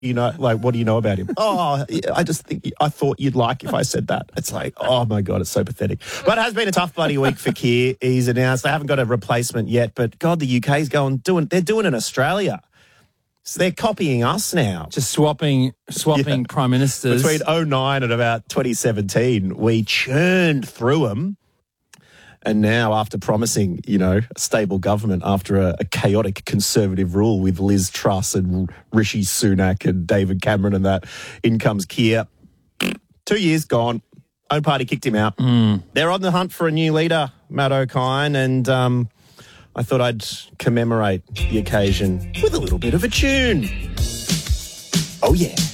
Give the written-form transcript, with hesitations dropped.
You know, like, what do you know about him? Oh, I thought you'd like if I said that. It's like, oh my God, it's so pathetic. But it has been a tough bloody week for Keir. He's announced they haven't got a replacement yet, but God, the UK's they're doing it in Australia. So they're copying us now. Just swapping prime ministers. Between 2009 and about 2017, we churned through them. And now, after promising, a stable government after a chaotic Conservative rule with Liz Truss and Rishi Sunak and David Cameron and that, in comes Keir. 2 years gone. Own party kicked him out. They're on the hunt for a new leader, Matt O'Kine, and I thought I'd commemorate the occasion with a little bit of a tune. Oh, yeah.